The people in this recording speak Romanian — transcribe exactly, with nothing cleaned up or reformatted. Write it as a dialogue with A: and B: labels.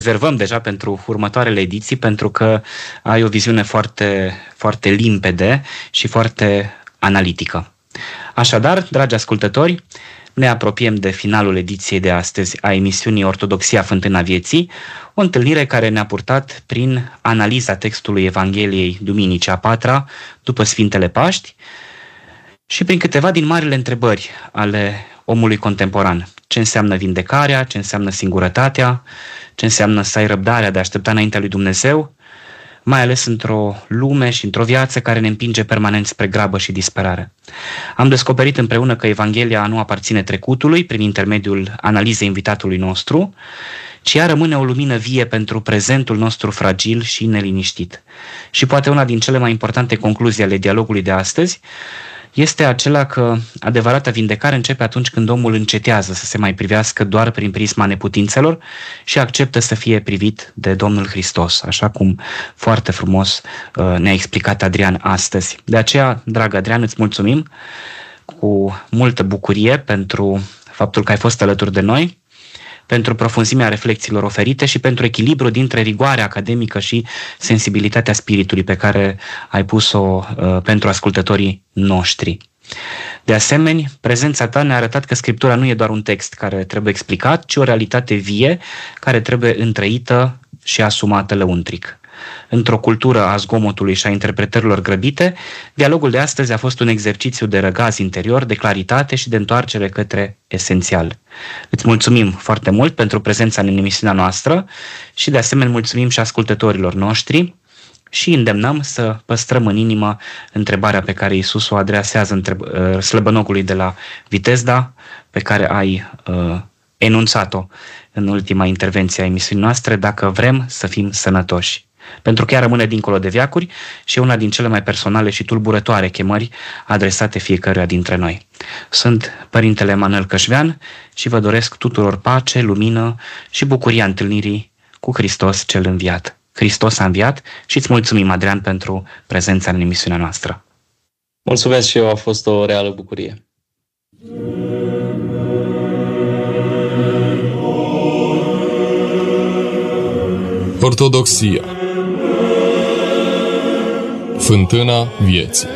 A: rezervăm deja pentru următoarele ediții, pentru că ai o viziune foarte, foarte limpede și foarte analitică. Așadar, dragi ascultători, ne apropiem de finalul ediției de astăzi a emisiunii Ortodoxia Fântâna Vieții, o întâlnire care ne-a purtat prin analiza textului Evangheliei Duminicii a patra, după Sfintele Paști, și prin câteva din marile întrebări ale omului contemporan. Ce înseamnă vindecarea, ce înseamnă singurătatea, ce înseamnă să ai răbdarea de a aștepta înaintea lui Dumnezeu, mai ales într-o lume și într-o viață care ne împinge permanent spre grabă și disperare. Am descoperit împreună că Evanghelia nu aparține trecutului prin intermediul analizei invitatului nostru, ci ea rămâne o lumină vie pentru prezentul nostru fragil și neliniștit. Și poate una din cele mai importante concluzii ale dialogului de astăzi este acela că adevărata vindecare începe atunci când omul încetează să se mai privească doar prin prisma neputințelor și acceptă să fie privit de Domnul Hristos, așa cum foarte frumos uh, ne-a explicat Adrian astăzi. De aceea, dragă Adrian, îți mulțumim cu multă bucurie pentru faptul că ai fost alături de noi, pentru profunzimea reflexiilor oferite și pentru echilibru dintre rigoarea academică și sensibilitatea spiritului pe care ai pus-o uh, pentru ascultătorii noștri. De asemenea, prezența ta ne-a arătat că Scriptura nu e doar un text care trebuie explicat, ci o realitate vie care trebuie întrăită și asumată lăuntric. Într-o cultură a zgomotului și a interpretărilor grăbite, dialogul de astăzi a fost un exercițiu de răgaz interior, de claritate și de întoarcere către esențial. Îți mulțumim foarte mult pentru prezența în emisiunea noastră și de asemenea mulțumim și ascultătorilor noștri și îndemnăm să păstrăm în inimă întrebarea pe care Iisus o adresează întreb- slăbănogului de la Vitezda, pe care ai uh, enunțat-o în ultima intervenție a emisiunii noastre, dacă vrem să fim sănătoși. Pentru că ea rămâne dincolo de veacuri și e una din cele mai personale și tulburătoare chemări adresate fiecăruia dintre noi. Sunt Părintele Emanuel Cășvean și vă doresc tuturor pace, lumină și bucuria întâlnirii cu Hristos cel înviat. Hristos a înviat și îți mulțumim, Adrian, pentru prezența în emisiunea noastră.
B: Mulțumesc și eu, a fost o reală bucurie.
C: Ortodoxia, Fântâna Vieții.